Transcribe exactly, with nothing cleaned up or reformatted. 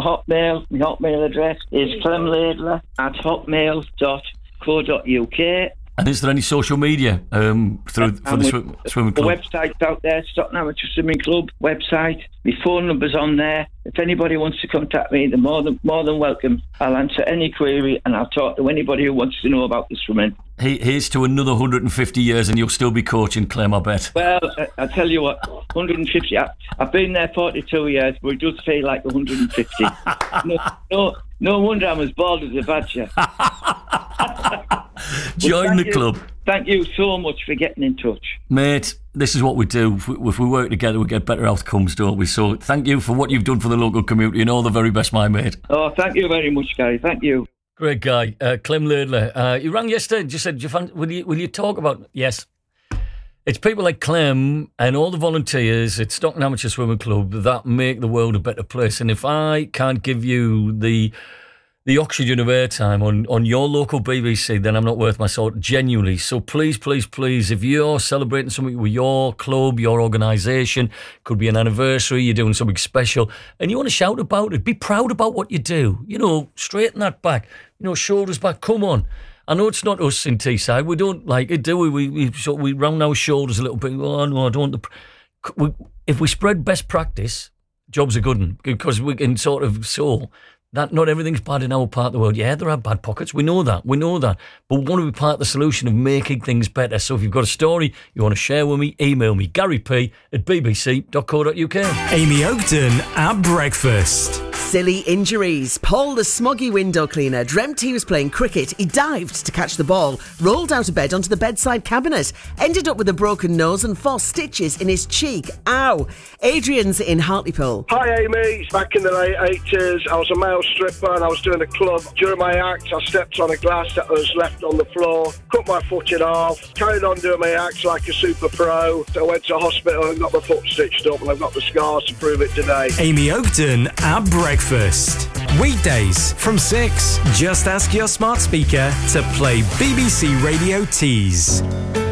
Hotmail. My Hotmail address is clemlaidler at hotmail dot co dot uk. And is there any social media um, through and for the swim, swimming club? The website's out there, Stockton Amateur Swimming Club website. My phone number's on there. If anybody wants to contact me, they're more than more than welcome. I'll answer any query and I'll talk to anybody who wants to know about the swimming. He, here's to another one hundred fifty years and you'll still be coaching, Clem, I bet. Well, I, I'll tell you what, one hundred fifty. I, I've been there forty-two years, but it does feel like one hundred fifty. no, no, no wonder I'm as bald as a badger. Join the you, club. Thank you so much for getting in touch. Mate, this is what we do. If we, if we work together, we get better outcomes, don't we? So thank you for what you've done for the local community and all the very best, my mate. Oh, thank you very much, Gary. Thank you. Great guy. Uh, Clem Laidler. Uh, you rang yesterday and just said, you fan- will, you, will you talk about... Yes. It's people like Clem and all the volunteers at Stockton Amateur Swimming Club that make the world a better place. And if I can't give you the... the oxygen of airtime on, on your local B B C, then I'm not worth my salt, genuinely. So please, please, please, if you're celebrating something with your club, your organisation, could be an anniversary, you're doing something special, and you want to shout about it, be proud about what you do. You know, straighten that back. You know, shoulders back, come on. I know it's not us in Teesside. We don't like it, do we? We we, so we round our shoulders a little bit. Oh, no, I don't want the... We, if we spread best practice, job's a good one, because we can sort of so... that not everything's bad in our part of the world. Yeah, there are bad pockets. We know that. We know that. But we want to be part of the solution of making things better. So if you've got a story you want to share with me, email me, Gary P at b b c dot co dot u k. Amy Oakton at breakfast. Silly injuries. Paul, the smoggy window cleaner, dreamt he was playing cricket. He dived to catch the ball, rolled out of bed onto the bedside cabinet, ended up with a broken nose and four stitches in his cheek. Ow. Adrian's in Hartlepool. Hi, Amy. Back in the late eighties, I was a male stripper and I was doing a club. During my act, I stepped on a glass that was left on the floor, cut my foot in half, carried on doing my act like a super pro. So I went to hospital and got my foot stitched up, and I've got the scars to prove it today. Amy Oakton at breakfast. Weekdays from six. Just ask your smart speaker to play B B C Radio Tees.